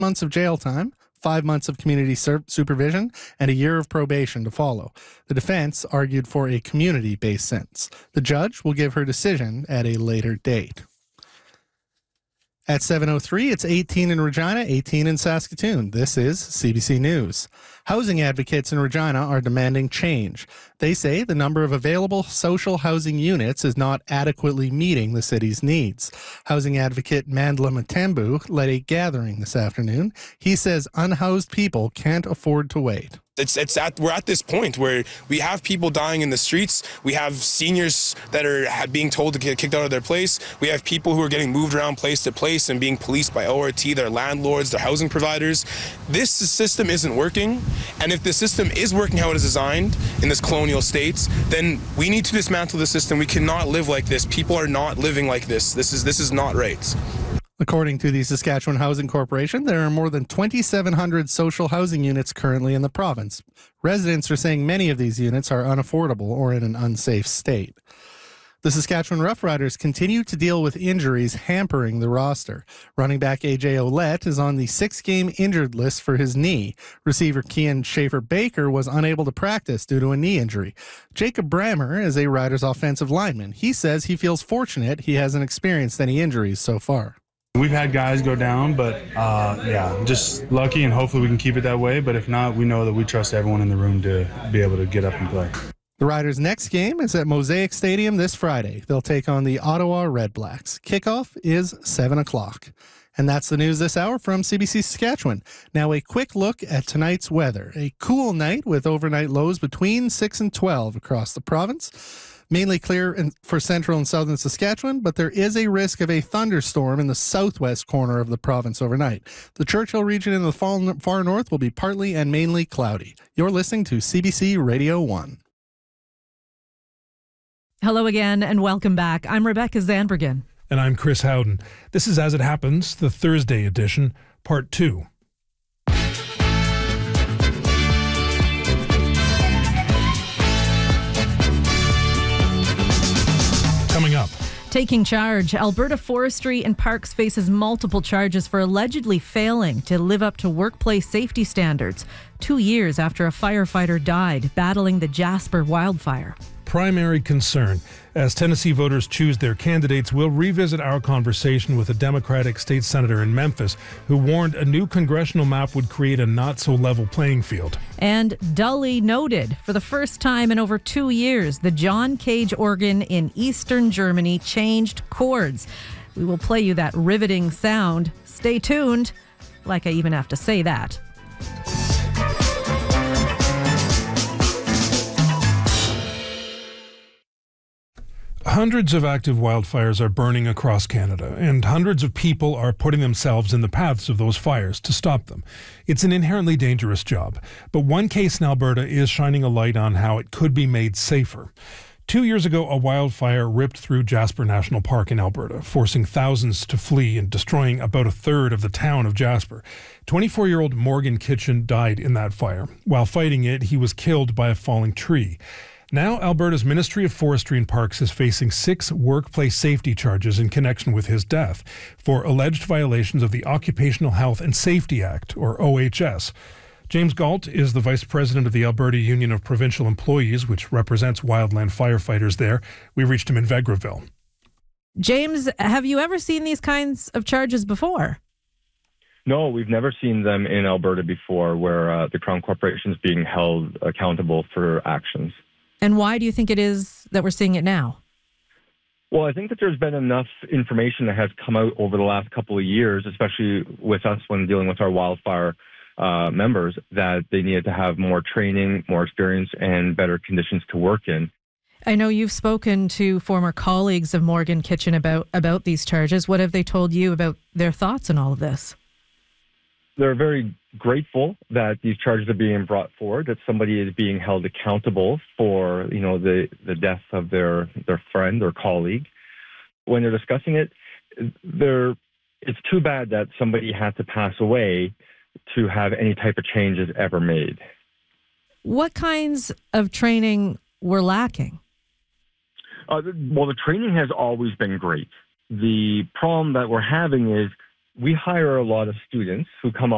months of jail time, 5 months of community supervision, and a year of probation to follow. The defense argued for a community-based sentence. The judge will give her decision at a later date. At 7:03, it's 18 in Regina, 18 in Saskatoon. This is CBC News. Housing advocates in Regina are demanding change. They say the number of available social housing units is not adequately meeting the city's needs. Housing advocate Mandla Matembu led a gathering this afternoon. He says unhoused people can't afford to wait. We're at this point where we have people dying in the streets. We have seniors that are being told to get kicked out of their place. We have people who are getting moved around place to place and being policed by ORT, their landlords, their housing providers. This system isn't working. And if the system is working how it is designed in this colonial states, then we need to dismantle the system. We cannot live like this. People are not living like this. This is not right. According to the Saskatchewan Housing Corporation, there are more than 2,700 social housing units currently in the province. Residents are saying many of these units are unaffordable or in an unsafe state. The Saskatchewan Roughriders continue to deal with injuries hampering the roster. Running back A.J. Ouellette is on the 6-game injured list for his knee. Receiver Kian Schaefer-Baker was unable to practice due to a knee injury. Jacob Brammer is a Riders offensive lineman. He says he feels fortunate he hasn't experienced any injuries so far. We've had guys go down, but just lucky, and hopefully we can keep it that way. But if not, we know that we trust everyone in the room to be able to get up and play. The Riders' next game is at Mosaic Stadium this Friday. They'll take on the Ottawa Redblacks. Kickoff is 7 o'clock. And that's the news this hour from CBC Saskatchewan. Now a quick look at tonight's weather. A cool night with overnight lows between 6 and 12 across the province. Mainly clear for central and southern Saskatchewan, but there is a risk of a thunderstorm in the southwest corner of the province overnight. The Churchill region in the far north will be partly and mainly cloudy. You're listening to CBC Radio 1. Hello again and welcome back. I'm Rebecca Zandbergen. And I'm Chris Howden. This is As It Happens, the Thursday edition, Part 2. Coming up. Taking charge, Alberta Forestry and Parks faces multiple charges for allegedly failing to live up to workplace safety standards 2 years after a firefighter died battling the Jasper wildfire. Primary concern. As Tennessee voters choose their candidates, we'll revisit our conversation with a Democratic state senator in Memphis who warned a new congressional map would create a not-so-level playing field. And dully noted, for the first time in over 2 years, the John Cage organ in eastern Germany changed chords. We will play you that riveting sound. Stay tuned. Like I even have to say that. Hundreds of active wildfires are burning across Canada, and hundreds of people are putting themselves in the paths of those fires to stop them. It's an inherently dangerous job, but one case in Alberta is shining a light on how it could be made safer. 2 years ago, a wildfire ripped through Jasper National Park in Alberta, forcing thousands to flee and destroying about a third of the town of Jasper. 24-year-old Morgan Kitchen died in that fire. While fighting it, he was killed by a falling tree. Now, Alberta's Ministry of Forestry and Parks is facing 6 workplace safety charges in connection with his death for alleged violations of the Occupational Health and Safety Act, or OHS. James Galt is the Vice President of the Alberta Union of Provincial Employees, which represents wildland firefighters there. We reached him in Vegreville. James, have you ever seen these kinds of charges before? No, we've never seen them in Alberta before, where the Crown Corporation is being held accountable for actions. And why do you think it is that we're seeing it now? Well, I think that there's been enough information that has come out over the last couple of years, especially with us when dealing with our wildfire members, that they needed to have more training, more experience, and better conditions to work in. I know you've spoken to former colleagues of Morgan Kitchen about these charges. What have they told you about their thoughts on all of this? They're very grateful that these charges are being brought forward, that somebody is being held accountable for, the death of their friend or colleague. When they're discussing it, it's too bad that somebody had to pass away to have any type of changes ever made. What kinds of training were lacking? Well, the training has always been great. The problem that we're having is we hire a lot of students who come